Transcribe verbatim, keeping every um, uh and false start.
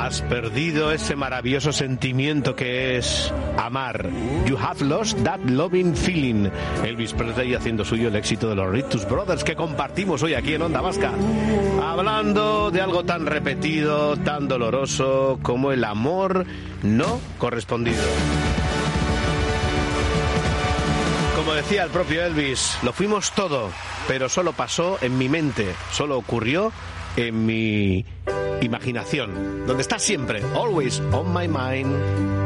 Has perdido ese maravilloso sentimiento que es amar. You have lost that loving feeling. Elvis Presley haciendo suyo el éxito de los Ritus Brothers que compartimos hoy aquí en Onda Vasca. Hablando de algo tan repetido, tan doloroso como el amor no correspondido. Como decía el propio Elvis, lo fuimos todo, pero solo pasó en mi mente, solo ocurrió en mi imaginación, donde está siempre, always on my mind.